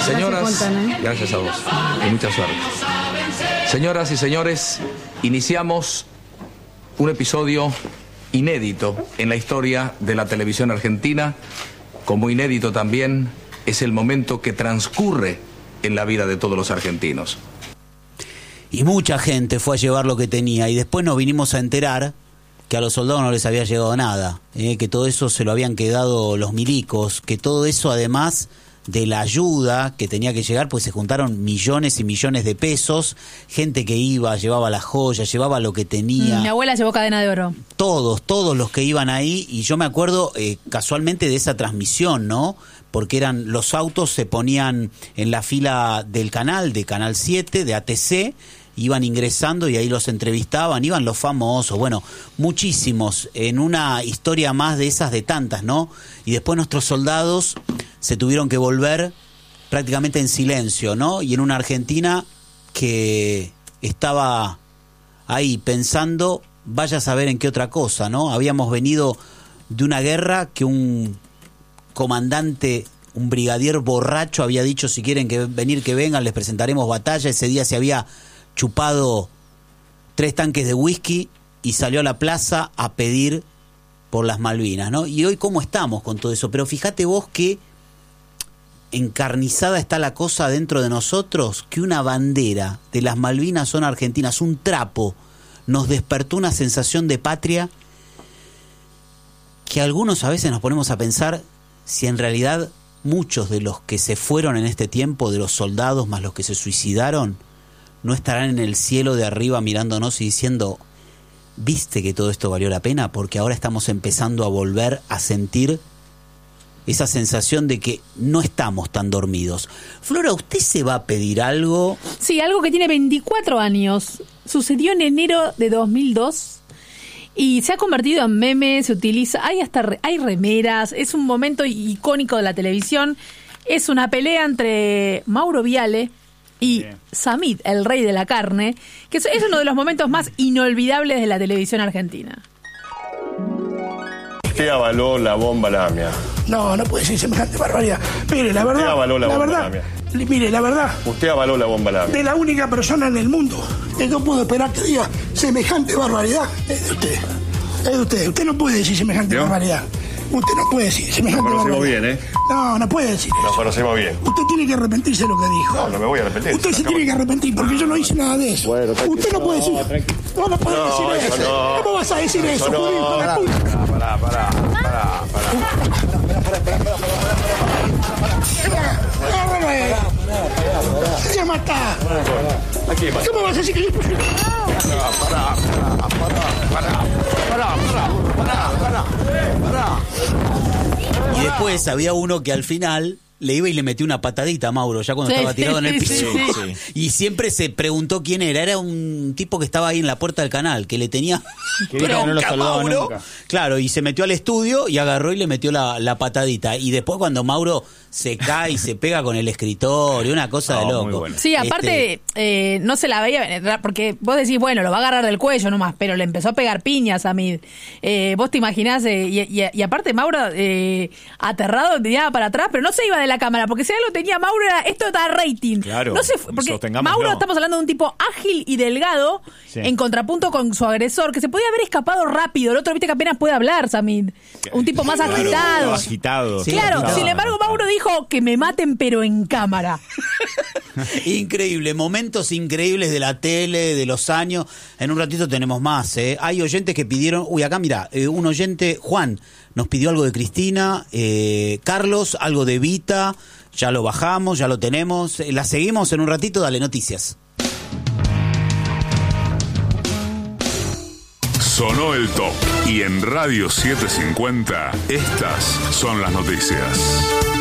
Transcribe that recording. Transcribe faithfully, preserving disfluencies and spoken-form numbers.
Señoras, gracias, Colton, ¿eh? Gracias a vos y mucha suerte. Señoras y señores, iniciamos un episodio inédito en la historia de la televisión argentina. Como inédito también es el momento que transcurre en la vida de todos los argentinos. Y mucha gente fue a llevar lo que tenía y después nos vinimos a enterar que a los soldados no les había llegado nada, eh, que todo eso se lo habían quedado los milicos, que todo eso además de la ayuda que tenía que llegar, pues se juntaron millones y millones de pesos, gente que iba, llevaba las joyas, llevaba lo que tenía. Mm, mi abuela llevó cadena de oro. Todos, todos los que iban ahí, y yo me acuerdo eh, casualmente de esa transmisión, ¿no? Porque eran los autos se ponían en la fila del canal, de Canal siete, de A T C, iban ingresando y ahí los entrevistaban, iban los famosos, bueno, muchísimos, en una historia más de esas de tantas, ¿no? Y después nuestros soldados se tuvieron que volver prácticamente en silencio, ¿no? Y en una Argentina que estaba ahí pensando, vaya a saber en qué otra cosa, ¿no? Habíamos venido de una guerra que un comandante, un brigadier borracho había dicho, si quieren que venir que vengan, les presentaremos batalla. Ese día se había chupado tres tanques de whisky y salió a la plaza a pedir por las Malvinas, ¿no? Y hoy cómo estamos con todo eso, pero fíjate vos que encarnizada está la cosa dentro de nosotros, que una bandera de las Malvinas son argentinas, un trapo, nos despertó una sensación de patria que algunos a veces nos ponemos a pensar si en realidad muchos de los que se fueron en este tiempo, de los soldados más los que se suicidaron, no estarán en el cielo de arriba mirándonos y diciendo, ¿viste que todo esto valió la pena? Porque ahora estamos empezando a volver a sentir esa sensación de que no estamos tan dormidos. Flora, ¿usted se va a pedir algo? Sí, algo que tiene veinticuatro años. Sucedió en enero de dos mil dos y se ha convertido en meme, se utiliza, hay hasta re, hay remeras, es un momento icónico de la televisión. Es una pelea entre Mauro Viale y Samid, el rey de la carne, que es, es uno de los momentos más inolvidables de la televisión argentina. Usted avaló la bomba Lamia. No, no puede decir semejante barbaridad. Mire, la verdad, Usted avaló la, la bomba verdad, Lamia. Mire, la verdad, Usted avaló la bomba Lamia. de la única persona en el mundo que no puedo esperar que diga semejante barbaridad es de usted. Es de usted. Usted no puede decir semejante ¿Yo? barbaridad. Usted no puede decir semejante Nos conocemos barbaridad. bien, ¿eh? No, no puede decir Nos eso. conocemos bien. Usted tiene que arrepentirse de lo que dijo. No, no me voy a arrepentir. Usted se tiene que arrepentir porque yo no hice nada de eso. Bueno, usted no puede decir. No, no puede No, decir eso eso. no. ¿Cómo vas a decir eso, Eso no. judío, hijo de Pará, puta? pará, pará, pará, ¡Se mata! ¿Cómo vas a decir que yo... pará, pará, pará, pará, pará, pará, pará, pará. Y después había uno que al final le iba y le metió una patadita a Mauro, ya cuando Sí, estaba tirado en el sí, piso. sí, sí. Y siempre se preguntó quién era. Era un tipo que estaba ahí en la puerta del canal, que le tenía Que dijo que no lo bronca a saludaba Mauro. nunca. Claro, y se metió al estudio y agarró y le metió la, la patadita. Y después cuando Mauro se cae y se pega con el escritorio, una cosa No, de muy loco. bueno. Sí, aparte Este, eh, no se la veía venir, porque vos decís, bueno, lo va a agarrar del cuello nomás, pero le empezó a pegar piñas a Samid. Eh, vos te imaginás, eh, y, y, y aparte Mauro eh, aterrado, miraba para atrás, pero no se iba de la cámara, porque si algo tenía Mauro era, esto da rating. Claro, no se, porque sostengámoslo. Mauro, estamos hablando de un tipo ágil y delgado, Sí. en contrapunto con su agresor, que se podía haber escapado rápido. El otro, viste que apenas puede hablar, Samid. Un tipo más Claro, agitado. agitado. Sí, Claro, agitado. sin embargo, Mauro dijo que me maten, pero en cámara. Increíble, momentos increíbles de la tele, de los años. En un ratito tenemos más, ¿eh? Hay oyentes que pidieron, uy, acá mira, eh, un oyente, Juan, nos pidió algo de Cristina, eh, Carlos, algo de Vita, ya lo bajamos, ya lo tenemos, eh, la seguimos en un ratito, dale noticias. Sonó el top y en Radio setecientos cincuenta estas son las noticias.